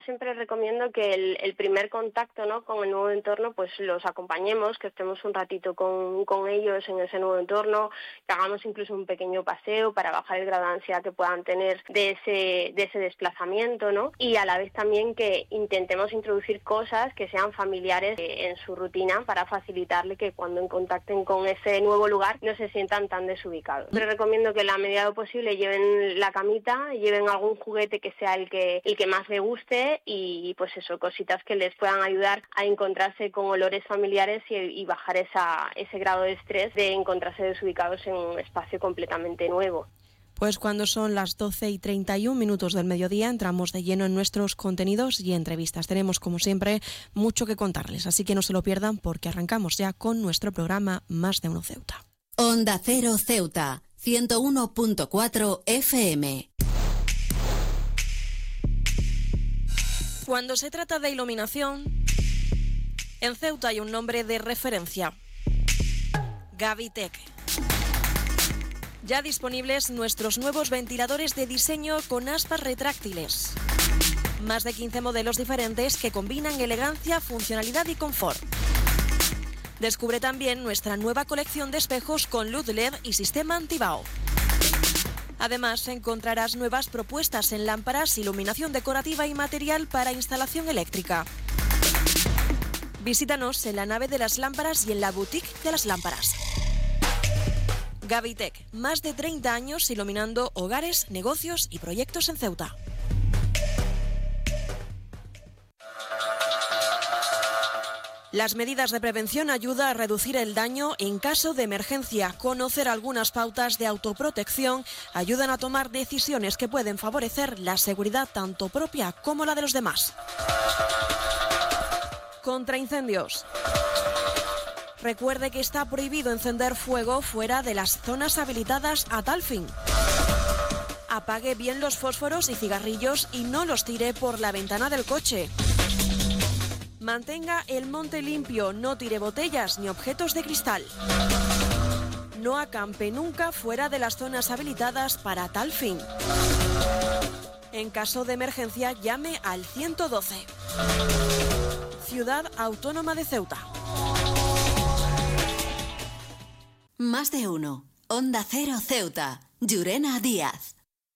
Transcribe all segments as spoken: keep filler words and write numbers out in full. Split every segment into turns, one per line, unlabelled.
Siempre recomiendo que el, el primer contacto, ¿no?, con el nuevo entorno, pues los acompañemos, que estemos un ratito con, con ellos en ese nuevo entorno, que hagamos incluso un pequeño paseo para bajar el grado de ansiedad que puedan tener de ese, de ese desplazamiento, ¿no? Y a la vez también que intentemos introducir cosas que sean familiares en su rutina para facilitarle que cuando contacten con ese nuevo lugar no se sientan tan desubicados. Pero recomiendo que en la medida de lo posible lleven la camita, lleven algún juguete que sea el que, el que más le guste, y pues eso, cositas que les puedan ayudar a encontrarse con olores familiares y, y bajar esa, ese grado de estrés de encontrarse desubicados en un espacio completamente nuevo.
Pues cuando son las doce y treinta y un minutos del mediodía entramos de lleno en nuestros contenidos y entrevistas. Tenemos, como siempre, mucho que contarles, así que no se lo pierdan porque arrancamos ya con nuestro programa Más de Uno Ceuta.
Onda Cero Ceuta, ciento uno punto cuatro F M.
Cuando se trata de iluminación, en Ceuta hay un nombre de referencia: Gavitec. Ya disponibles nuestros nuevos ventiladores de diseño con aspas retráctiles. Más de quince modelos diferentes que combinan elegancia, funcionalidad y confort. Descubre también nuestra nueva colección de espejos con luz L E D y sistema antibao. Además, encontrarás nuevas propuestas en lámparas, iluminación decorativa y material para instalación eléctrica. Visítanos en la nave de las lámparas y en la boutique de las lámparas. Gavitec, más de treinta años iluminando hogares, negocios y proyectos en Ceuta. Las medidas de prevención ayudan a reducir el daño en caso de emergencia. Conocer algunas pautas de autoprotección ayudan a tomar decisiones que pueden favorecer la seguridad tanto propia como la de los demás. Contra incendios. Recuerde que está prohibido encender fuego fuera de las zonas habilitadas a tal fin. Apague bien los fósforos y cigarrillos y no los tire por la ventana del coche. Mantenga el monte limpio, no tire botellas ni objetos de cristal. No acampe nunca fuera de las zonas habilitadas para tal fin. En caso de emergencia, llame al ciento doce. Ciudad Autónoma de Ceuta.
Más de uno. Onda Cero Ceuta. Llurena Díaz.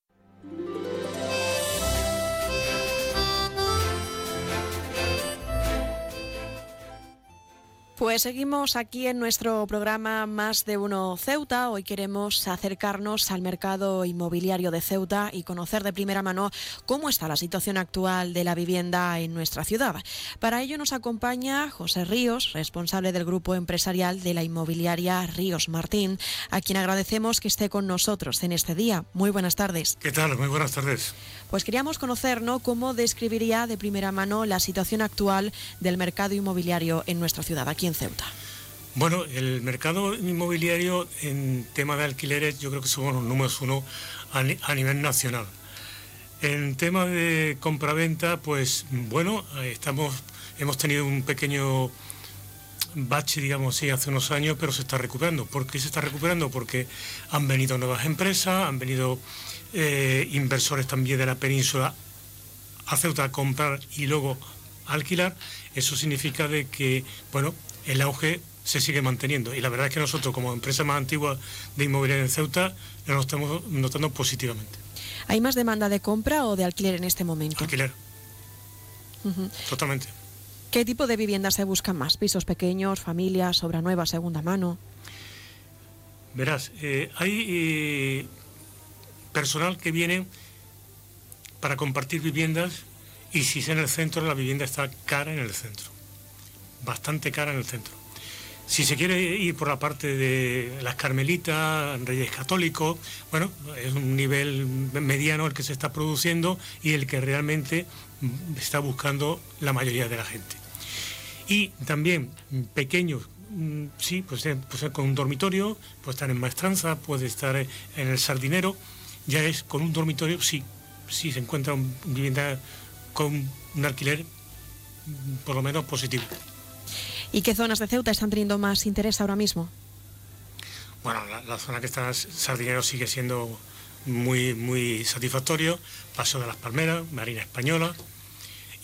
Pues seguimos aquí en nuestro programa Más de Uno Ceuta. Hoy queremos acercarnos al mercado inmobiliario de Ceuta y conocer de primera mano cómo está la situación actual de la vivienda en nuestra ciudad. Para ello nos acompaña José Ríos, responsable del grupo empresarial de la inmobiliaria Ríos Martín, a quien agradecemos que esté con nosotros en este día. Muy buenas tardes.
¿Qué tal? Muy buenas tardes.
Pues queríamos conocer, ¿no?, cómo describiría de primera mano la situación actual del mercado inmobiliario en nuestra ciudad, aquí en Ceuta.
Bueno, el mercado inmobiliario en tema de alquileres yo creo que somos los números uno a, ni- a nivel nacional. En tema de compraventa, pues bueno, estamos, hemos tenido un pequeño bache, digamos así, hace unos años, pero se está recuperando. ¿Por qué se está recuperando? Porque han venido nuevas empresas, han venido eh, inversores también de la península a Ceuta a comprar y luego a alquilar. Eso significa de que, bueno, el auge se sigue manteniendo y la verdad es que nosotros como empresa más antigua de inmobiliaria en Ceuta lo estamos notando positivamente.
¿Hay más demanda de compra o de alquiler en este momento?
Alquiler. Uh-huh. Totalmente.
¿Qué tipo de viviendas se buscan más? ¿Pisos pequeños, familias, obra nueva, segunda mano?
Verás, eh, hay eh, personal que viene para compartir viviendas y si es en el centro, la vivienda está cara en el centro. Bastante cara en el centro. Si se quiere ir por la parte de las Carmelitas, Reyes Católicos, bueno, es un nivel mediano el que se está produciendo y el que realmente está buscando la mayoría de la gente. Y también pequeños, sí, pues, pues con un dormitorio, puede estar en Maestranza, puede estar en el Sardinero, ya es con un dormitorio, sí, sí se encuentra una vivienda con un alquiler por lo menos positivo.
¿Y qué zonas de Ceuta están teniendo más interés ahora mismo?
Bueno, la, la zona que está Sardinero sigue siendo muy, muy satisfactorio. Paso de las Palmeras, Marina Española,